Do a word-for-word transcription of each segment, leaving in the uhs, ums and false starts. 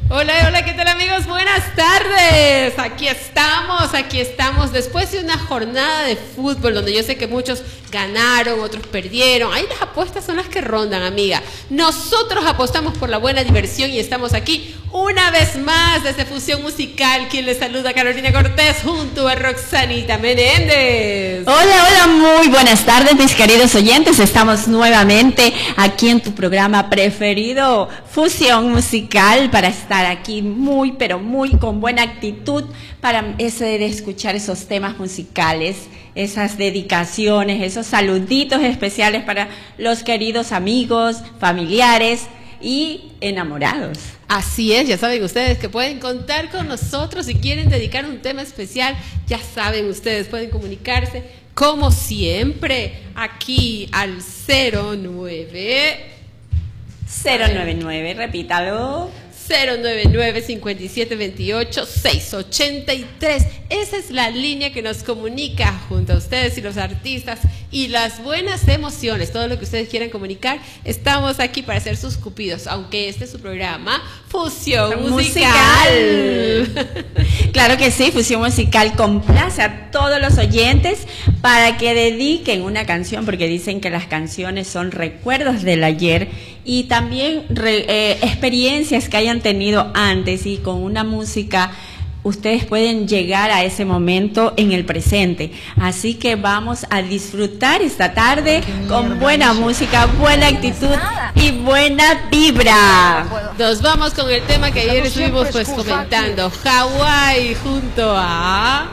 Hola, hola, ¿qué tal amigos? Buenas tardes. Aquí estamos, aquí estamos después de una jornada de fútbol donde yo sé que muchos ganaron, otros perdieron. Ahí las apuestas son las que rondan, amiga. Nosotros apostamos por la buena diversión y estamos aquí una vez más desde Fusión Musical. Quien les saluda, Carolina Cortés, junto a Roxanita Menéndez. Hola, hola, muy buenas tardes, mis queridos oyentes. Estamos nuevamente aquí en tu programa preferido, Fusión Musical, para estar aquí muy, pero muy con buena actitud para ese de escuchar esos temas musicales, esas dedicaciones, esos saluditos especiales para los queridos amigos, familiares y enamorados. Así es, ya saben ustedes que pueden contar con nosotros si quieren dedicar un tema especial, ya saben ustedes, pueden comunicarse como siempre aquí al cero nueve cero nueve nueve, repítalo. cero nueve nueve, cinco siete dos ocho, seis ocho tres. Esa es la línea que nos comunica junto a ustedes y los artistas y las buenas emociones. Todo lo que ustedes quieran comunicar, estamos aquí para ser sus cupidos, aunque este es su programa Fusión Musical. Musical. Claro que sí, Fusión Musical complace a todos los oyentes para que dediquen una canción, porque dicen que las canciones son recuerdos del ayer y también re, eh, experiencias que hayan tenido antes, y con una música ustedes pueden llegar a ese momento en el presente. Así que vamos a disfrutar esta tarde con buena música, buena actitud y buena vibra. Nos vamos con el tema que ayer estuvimos pues comentando, Hawái junto a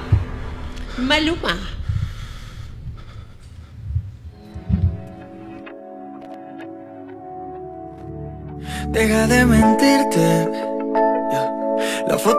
Maluma. Deja de mentirte. La foto